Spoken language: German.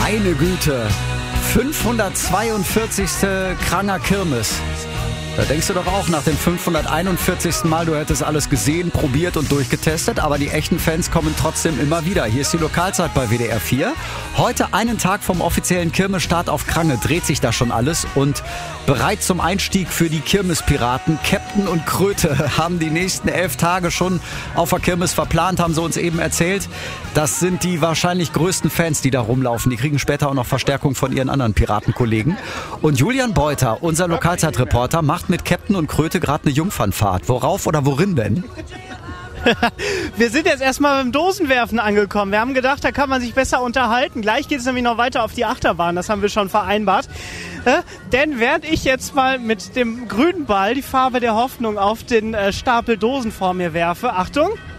Meine Güte, 542. Kranger Kirmes. Da denkst du doch auch nach dem 541. Mal, du hättest alles gesehen, probiert und durchgetestet, aber die echten Fans kommen trotzdem immer wieder. Hier ist die Lokalzeit bei WDR 4. Heute, einen Tag vom offiziellen Kirmesstart auf Krange, dreht sich da schon alles und bereit zum Einstieg für die Kirmespiraten. Captain und Kröte haben die nächsten 11 Tage schon auf der Kirmes verplant, haben sie uns eben erzählt. Das sind die wahrscheinlich größten Fans, die da rumlaufen. Die kriegen später auch noch Verstärkung von ihren anderen Piratenkollegen. Und Julian Beuter, unser Lokalzeitreporter, macht mit Captain und Kröte gerade eine Jungfernfahrt. Worauf oder worin denn? Wir sind jetzt erstmal beim Dosenwerfen angekommen. Wir haben gedacht, da kann man sich besser unterhalten. Gleich geht es nämlich noch weiter auf die Achterbahn. Das haben wir schon vereinbart. Denn während ich jetzt mal mit dem grünen Ball, die Farbe der Hoffnung, auf den Stapel Dosen vor mir werfe, Achtung,